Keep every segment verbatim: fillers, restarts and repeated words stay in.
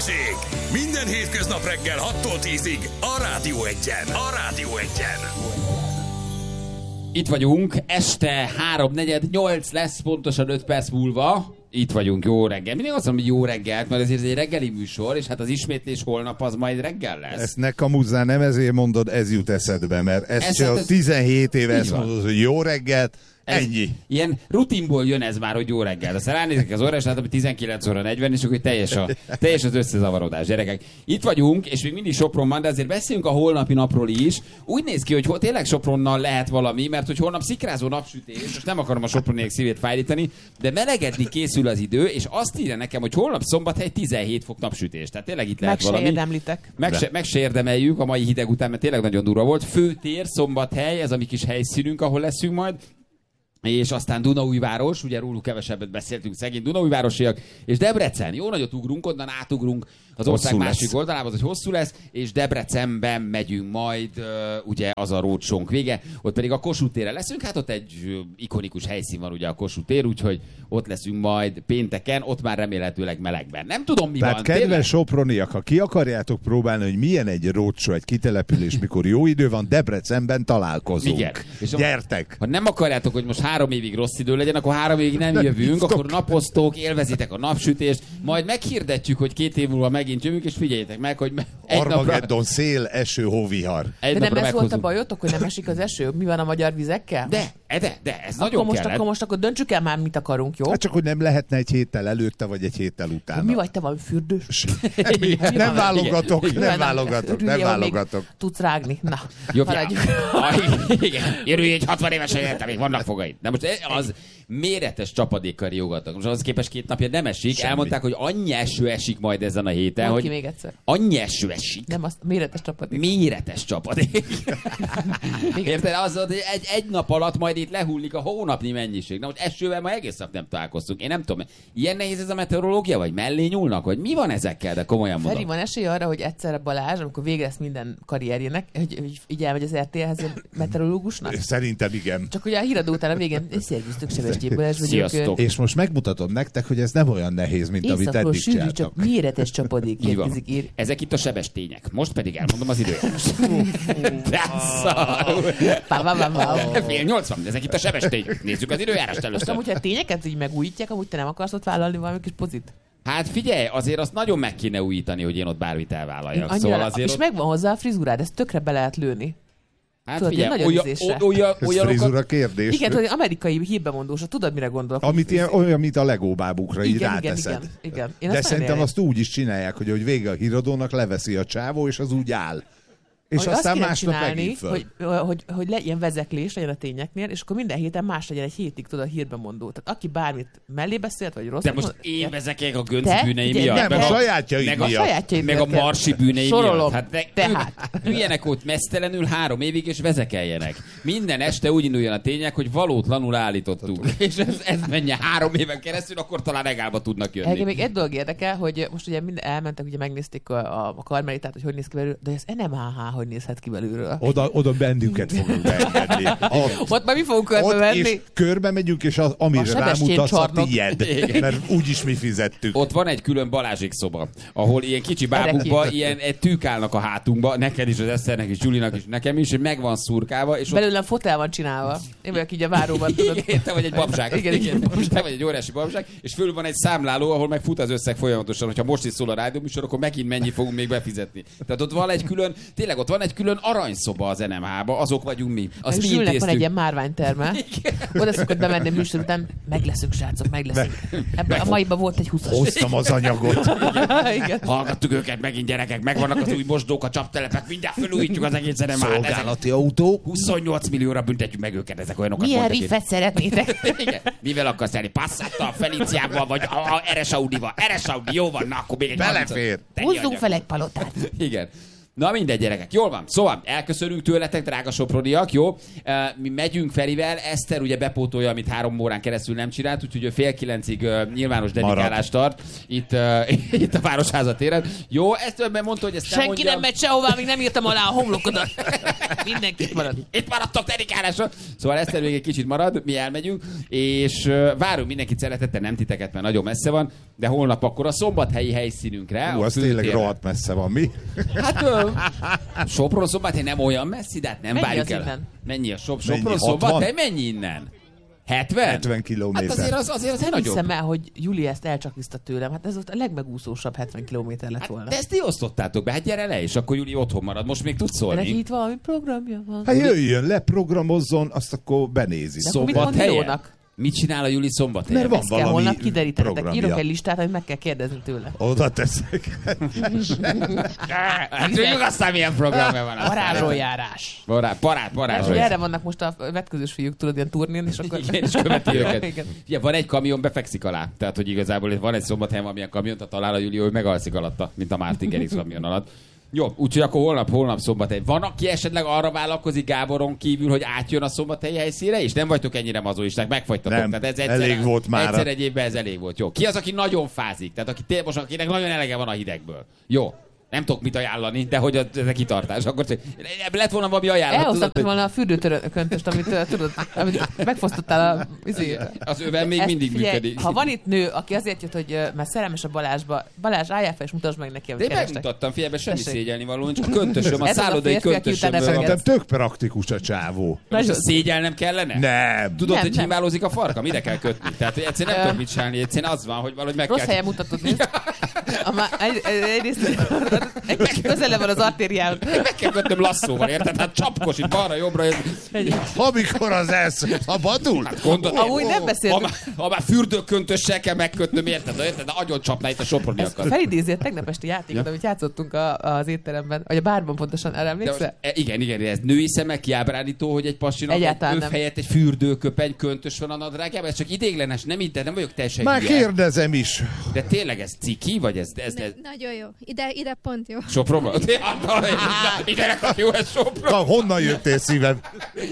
Hírstesség! Minden hétköznap reggel hattól tízig a Rádió Egyen. A Rádió Egyen. Itt vagyunk, este háromnegyed nyolc lesz, pontosan öt perc múlva. Itt vagyunk, jó reggel. Mindig azt mondom, hogy jó reggelt, mert ezért ez egy reggeli műsor, és hát az ismétlés holnap az majd reggel lesz. Ezt ne kamuzzál, nem ezért mondod, ez jut eszedbe, mert ez csak ez... tizenhét éve ezt mondod, hogy jó reggelt, ennyi. Ilyen rutinból jön ez már, hogy jó reggel. Aztán ránézek az óra, és látom, hogy tizenkilenc óra negyven, és akkor teljes, a, teljes az összezavarodás, gyerekek. Itt vagyunk, és még mindig Sopronban, de azért beszéljünk a holnapi napról is. Úgy néz ki, hogy hol, tényleg Sopronnal lehet valami, mert hogy holnap szikrázó napsütés, most nem akarom a soproniek szívét fájítani, de melegedni készül az idő, és azt írja nekem, hogy holnap Szombathely tizenhét fok napsütés. Tehát tényleg itt lehet meg valami. Se érdemlitek. Meg se, meg se érdemeljük a mai hideg után, mert tényleg nagyon durva volt. Főtér, Szombathely, ez a mi kis helyszínünk, ahol leszünk majd. És aztán Dunaújváros, ugye róluk kevesebbet beszéltünk, szegény Dunaújvárosiak, és Debrecen. Jó nagyot ugrunk, onnan átugrunk az ország hosszú másik lesz. Oldalába, hogy hosszú lesz, és Debrecenben megyünk majd, uh, ugye az a rócsónk vége, ott pedig a Kossuth térre leszünk, hát ott egy uh, ikonikus helyszín van ugye a Kossuth tér, úgyhogy ott leszünk majd pénteken, ott már remélhetőleg melegben. Nem tudom, mi Tehát van. kedves tényleg? soproniak, ha ki akarjátok próbálni, hogy milyen egy rócsó, egy kitelepülés, mikor jó idő van, Debrecenben találkozunk. Igen. És gyertek! Ha nem akarjátok, hogy most három évig rossz idő legyen, akkor három évig nem jövünk, akkor napoztok, élvezitek a napsütést, majd meghirdetjük, hogy két év múlva megint jövünk, és figyeljétek meg, hogy egy Armageddon, napra... szél, eső, hóvihar. Egy de nem ez meghozunk. volt a bajotok, hogy nem esik az eső? Mi van a magyar vizekkel? De, de, de, ez akkor nagyon most, kellett. akkor most akkor döntsük el már, mit akarunk, jó? Hát csak, hogy nem lehetne egy héttel előtte, vagy egy héttel utána. Mi vagy te, valami fürdős? Mi? Nem válogatok, Igen. nem válogatok, nem válogatok. Tudsz rágni. Na, Jó, haladjuk. igen, érülj egy hatvan évesen érte, még vannak fogaid. De most az méretes csapadékkal riogatnak. Most az képest két napja nem esik. Semmi. Elmondták, hogy annyi eső esik majd ezen a héten, Mondd hogy ki még egyszer. annyi eső esik. Nem, azt méretes csapadék. Méretes csapadék. Érted? Az, hogy egy, egy nap alatt majd itt lehullik a hónapnyi mennyiség. Na most esővel ma egész nap nem találkoztunk. Én nem tudom, ilyen nehéz ez a meteorológia, vagy mellé nyúlnak, vagy mi van ezekkel, de komolyan mondom. Feri, van esély arra, hogy egyszerre Balázs, amikor vége lesz minden karrierjének, hogy, hogy így elmegy az er té el-hez a meteorológusnak? Szerintem igen. Csak ugye a híradó után a végén, szervusztok, Sebestyén Balázs vagyok. Sziasztok. És most megmutatom nektek, hogy ez nem olyan nehéz, mint amit Éjszakról eddig sűrű, csináltak. csak méretes csapadék Így van. érkezik. Ér. Ezek itt a sebestények. Most pedig elmondom az időjárást. Pá, pá, pá, pá. Fél nyolcvan, ezek itt a sebestények. Nézzük az időjárást Most először. amúgy, ha tényeket így megújítják, amúgy te nem akarsz ott vállalni valami kis pozit? Hát figyelj, azért azt nagyon meg kéne újítani, hogy én ott bármit elvállaljak. Annyira, Szóval azért és ott... megvan hozzá a frizurád, ezt tökre be lehet lőni. Hát tudod, figyelj, ilyen olyan, nagyon ízésre. olyan, Ez olyanokat... frizura kérdés. Igen, tudod, amerikai hírbemondósa, tudod, mire gondolok? Amit ilyen, olyan, mint a Lego bábukra, így Igen, igen, ráteszed. igen, igen. Én De azt szerintem nagyon azt úgy is csinálják, hogy, hogy vége a híradónak leveszi a csávó, és az úgy áll. És hogy aztán azt másnap csinálni, megint föl. hogy, hogy, hogy le, ilyen vezeklés legyen a tényeknél, és akkor minden héten más legyen egy hétig, tudod, a hírbemondó. Tehát aki bármit mellé beszélt, vagy rossz. De most én vezekek a Gönc Te? bűnei Ugye, miatt. Nem, meg a sajátjaid meg a miatt. sajátjaid Meg a miatt marsi bűnei Sorolom. miatt. Hát de, Tehát. Üljenek ott mesztelenül három évig, és vezekeljenek. Minden este úgy induljon a tények, hogy valótlanul állítottuk. És ez, ez menjen három éven keresztül, akkor talán regálba tudnak jönni. Engem még egy dolog érdekel, hogy most ugye minden elmentek, ugye megnézték a, a, a karmelitát, hogy hogy néz ki belül, de ez en em há há hogy nézhet ki belülről. Oda, oda bennünket fogunk beengedni. Ott már mi fogunk körbe Ott venni. és körbe megyünk, és az, amire A Sebestyén rámutatsz, a csarnok. tied. Mert úgyis mi fizettük. Ott van egy külön Balázsék szoba, ahol ilyen kicsi bábukba, Erre ilyen egy tűk állnak a hátunkba, neked is, az Eszternek is, Gyulinak is, nekem is, és meg van szurkálva, és ott... Belőlem fotel van csinálva. Én vagyok így a váróban, tudod. Igen, te vagy egy babzsák. Igen, igen. Te vagy egy óriási babzsák, és fölül van egy számláló, ahol meg fut az összeg folyamatosan, hogyha most is szól a rádióműsor, akkor megint mennyi fogunk még befizetni. Tehát ott van egy külön, tényleg ott van egy külön aranyszoba az en em há-ba, azok vagyunk mi. Azt És mi Zsülnek van intéztük. egy ilyen márványterme. Oda szokott bemenni műsor után, meg leszünk, srácok, meg leszünk. Ebben a maiban volt egy húszas. Hoztam az anyagot. Igen. Hallgattuk őket megint, gyerekek, megvannak az új mosdók, a csaptelepek, mindjárt felújítjuk az egész en em há-t. Szolgálati autó. huszonnyolc millióra büntetjük meg őket, ezek olyanokat Milyen mondtak itt. riffet szeretnétek? Igen. Mivel akarsz elni? Passattal, Feliciával, vagy a, a er es Audival? er es Audi, jó van, na akkor még egy Belefér. harmincas. Húzzunk fel egy palotát. Igen. Na mindegy, gyerekek. Jól van. Szóval elköszönünk tőletek, drága soproniak, jó? Mi megyünk Ferivel, Eszter ugye bepótolja, amit három órán keresztül nem csinált, úgyhogy ő fél kilencig uh, nyilvános dedikálást tart itt, uh, itt a Városháza téren. Jó, ezt mondta, hogy ezt senki mondja. nem megy sehová, még nem írtam alá a homlokodat. Mindenki itt marad. Itt maradtok dedikálásra. Szóval Eszter még egy kicsit marad, mi elmegyünk, és uh, várunk mindenkit szeretettel, nem titeket, mert nagyon messze van, de holnap akkor a szombathelyi helyszínünkre. Hú, az tényleg rohadt messze van, mi? Hát uh, Sopron Szombathely nem olyan messzi, de hát nem mennyi várjuk el. Innen? Mennyi a Sop- Sopron Szombathely? Mennyi innen? hetven? hetven kilométer. Hát azért az, azért az nem nagyobb. hiszem el, hogy Juli ezt elcsakliszta tőlem. Hát ez volt a legmegúszósabb hetven kilométer lett volna. Hát, de ezt ti osztottátok be, hát gyere le, és akkor Juli otthon marad. Most még tudsz szólni. Neki itt valami programja van. Hát jöjjön, leprogramozzon, azt akkor benézi. De akkor mit mond Milónak? Mit csinál a Juli Szombathelyen? Mert van Ezt kell valami holnap kiderítenetek. programja. Írok egy listát, amit meg kell kérdezni tőle. Oda teszek. Hát tudjuk aztán milyen programja van. Parádroljárás. Parát, parát, parát. És erre vannak most a vetközős fiúk, tudod, ilyen turnén, és akkor... Igen, és követi őket. Igen. Ugye, van egy kamion, befekszik alá. Tehát, hogy igazából van egy Szombathelyen valamilyen kamion, tehát talál a Juli, hogy megalszik alatta, mint a Martin Gerix kamion alatt. Jó, úgyhogy akkor holnap, holnap Szombathely. Van, aki esetleg arra vállalkozik Gáboron kívül, hogy átjön a szombathelyi helyszínre, és nem vagytok ennyire mazoisták, megfagytatok. Nem, Tehát ez egyszer, elég volt már. Egyszer egy évben ez elég volt. Jó. Ki az, aki nagyon fázik? Tehát aki té- most, akinek nagyon elege van a hidegből. Jó. Nem tudok mit ajánlani, de hogy ez a kitartás. Akkor csak, lett volna valami ajánlat. Elhoztad volna a fürdőtöröntöst, amit uh, tudod, amit megfosztottál a... Izé, az öven még ezt, mindig figyelj, működik. Ha van itt nő, aki azért jött, hogy uh, mert szerelmes a Balázsba, Balázs, álljál fel és mutasd meg neki, amit de én kerestek. megmutattam, figyelj, semmi Tessék. szégyelni való, csak a köntösöm, a Ez az a szállodai férfi, aki utána köntösöm. szöget. Szerintem tök praktikus a csávó. Most szégyelnem kellene? Nem. Tudod, Nem, hogy nem. himálózik a farka? Mire kell kötni? Tehát, hogy egyszerűen nem tudok mit csinálni, egyszerűen az van, hogy valahogy meg Rossz kell... helyen mutatod, nézd. A má- egy- egy- Egyrészt egy kicsit közele van az artériához. Meg kell kötnöm lasszóval, érted? Hát csapkos itt balra-jobbra. Amikor az elsz, szabadul? Hát gondolod, Amúgy nem ha beszéltünk. már, ha már fürdőköntössel kell megkötnöm, érted? De, érted? De agyon csapná itt a soproniakat. Felidézi a tegnap esti játékot, amit játszottunk a, az étteremben, vagy a bárban pontosan, erre De emlékszel? most, e, igen, igen, ez női szemmel kiábrándító, hogy egy pasinak egy Egyáltalán öv nem. helyett egy fürdőköpeny köntös van a nadrágjában. Ez csak idéglenes, nem így, de nem vagyok teljesen Már hülye. kérdezem is. De tényleg ez ciki, vagy ez... ez, ez... Ne, nagyon jó. Ide, ide pont jó. Sopronban? Ide nekak jó ez Sopron. Na, honnan jöttél szívem?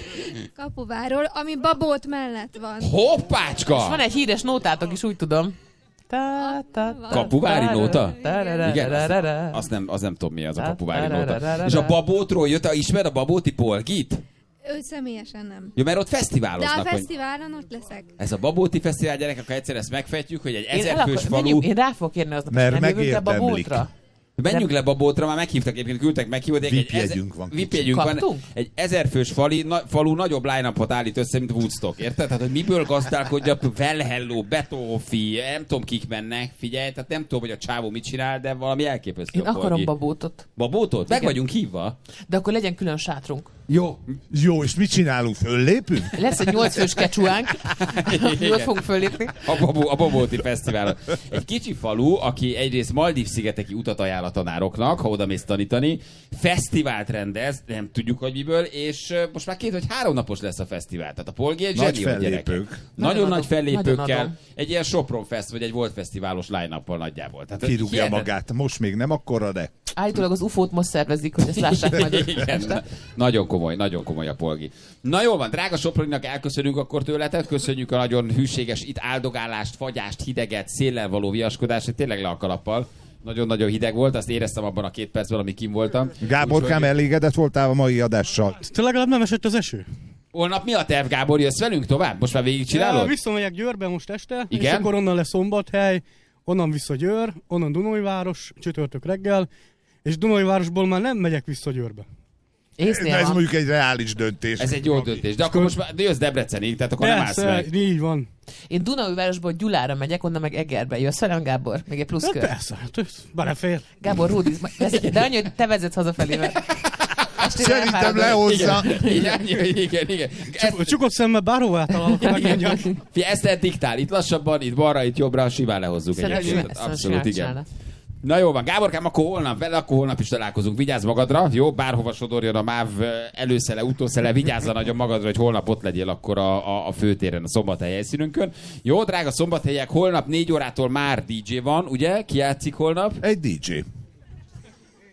Kapuváról, ami Babót mellett van. Hoppácska! És van egy híres nótátok is, úgy tudom. Ta, ta, ta, Kapuvári ta, nóta? ta, ra, ra, Igen, ra, azt, ra, ra. azt, nem, azt nem tudom mi az a Ta, kapuvári ta, ra, ra, nóta. ra, ra, És a ra. Babótról jött, a ismer a Babóti Polgit? Ő személyesen nem. Jó, mert ott De fesztiváloznak. a hogy... fesztiválon ott leszek. Ez a Babóti Fesztivál, gyerekek, ha egyszer ezt megfejtjük, hogy egy Én, el ezerfős akar, falu... menjünk, én rá fogok érni aznap, Mert nem jövünk ebbe a megérdemlik. bótra. Menjünk le Babótra, már meghívtak, egyébként küldtek meghívót. Egy VIP-jegyünk van. VIP-jegyünk van. Kaptunk? Egy ezerfős fali, na, falu nagyobb line-upot állít össze, mint Woodstock. Érted? Tehát, hogy miből gazdálkodjak, Well Hello, Betófi, nem tudom kik mennek, figyelj, tehát nem tudom, hogy a csávó mit csinál, de valami elképesztő. Én a akarom Polgi. babótot. Babótot? Meg Igen. vagyunk hívva. De akkor legyen külön sátrunk. Jó. Jó, és mit csinálunk? Föllépünk? Lesz egy nyolc fős kecsuánk, jól Igen. fogunk fölépni. A, Babó, a Babóti Fesztiválon. Egy kicsi falu, aki egyrészt Maldív-szigeteki utat ajánl a tanároknak, ha oda mész tanítani, fesztivált rendez, nem tudjuk, hogy miből, és uh, most már két vagy három napos lesz a fesztivál. Tehát a Polgi egy Nagy zseni, hogy gyerekek. fellépők. Nagyon, Nagyon nagy adom. Nagyon fellépőkkel. adom. Egy ilyen Sopron Fest, vagy egy Volt Fesztiválos line-uppal nagyjából. Tehát, Kirúgja hihetet- magát. Most még nem akkora, de... Állítólag az ufót most szervezik, hogy ezt lássák majd. Igen, na- nagyon komoly, nagyon komoly a Polgi. Na jól van, drága Soproninak elköszönünk akkor tőletek, köszönjük a nagyon hűséges itt áldogálást, fagyást, hideget, széllel való viaskodást, tényleg le a kalappal. Nagyon-nagyon hideg volt, azt éreztem abban a két percben, amíg kim voltam. Gáborkám, elégedett voltál a mai adással? Te legalább nem esett az eső? Holnap mi a terv, Gábor? Jössz velünk tovább? Most már végigcsinálod? Ja, visszamegyek Győrbe most este, Igen? és akkor onnan lesz Szombathely, onnan vissza Győr, onnan Dunajváros, csütörtök reggel, és Dunajvárosból már nem megyek vissza Győrbe. Észnél Ez van. mondjuk egy reális döntés. Ez egy jó döntés. De akkor most már de jössz Debrecenig, tehát akkor nem állsz Persze, meg. így van. Én Dunaújvárosból Gyulára megyek, onnan meg Egerbe. Jössz velem, Gábor? Még egy plusz Hát kör. persze, hát ez belefér. Gábor, Rudi, de annyi, hogy te vezetsz hazafelé, mert estére Szerintem elfáradok. lehozza. Igen, igen, igen. igen. Csuk- Csukott szemmel bárhová találok, megmondjam. Fia, ezt lehet diktál. Itt lassabban, itt balra, itt jobbra, simán lehozzuk Szerintem egyébként. ezt Abszolút, simán igen. csinálna. Na jó van, Gáborkám, akkor holnap vele, akkor holnap is találkozunk. Vigyázz magadra, jó? Bárhova sodorjon a MÁV előszele, utószele, vigyázza nagyon magadra, hogy holnap ott legyél akkor a, a, a főtéren, a Szombathely helyszínünkön. Jó, drága szombathelyek, holnap négy órától már dé dzsé van, ugye? Ki játszik holnap? Egy dé dzsé.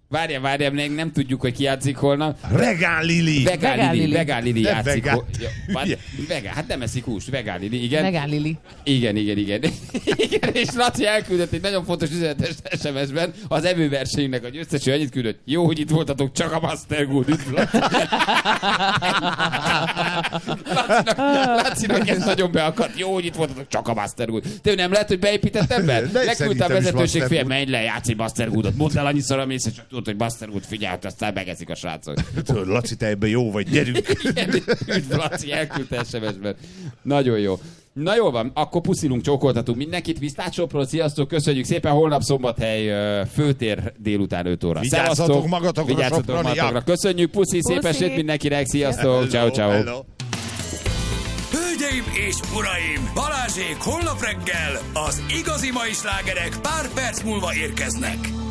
Várjál, várjál, még nem tudjuk, hogy ki játszik holnap. Vegán Lili. Vegán Lili, Vegán Lili Nem játszik. vegán. Ho- Ja, hát, vegán, hát nem eszik húst, Vegán Lili, igen. Vegán Lili. Igen, igen, igen. Igen, és Laci elküldött egy nagyon fontos üzenetes es em es-ben az evőversenyünknek a győzteső annyit küldött. Jó, hogy itt voltatok, csak a Master Good. Üdv, Laci. Lacinak, Lacinak ez nagyon beakadt. Jó, hogy itt voltatok, csak a Master Good. Te nem lehet, hogy beépítettem be? De Leküldte a szerintem is vezetőség Master fél, Good. menj le, játszik Master Goodot. Mondd el annyiszor, amész, és csak tudod, hogy Master Good figyelt, aztán megeszik a srácok. Tudod, Laci, te ebben jó vagy, gyerünk. Üdv, Laci, elküldte es em es-ben. Nagyon jó. Na jól van, akkor puszilunk, csókoltatunk mindenkit. Visztácsopról, sziasztok, köszönjük szépen. Holnap Szombathely ö, főtér délután öt óra. Vigyázzatok Szevasztok, magatokra, vigyázzatok sopraniak. magatokra. Köszönjük, puszi, szép Puszi. estét mindenkinek, sziasztok, ciao ciao. Hello. Hölgyeim és uraim, Balázsék holnap reggel az igazi mai slágerek pár perc múlva érkeznek.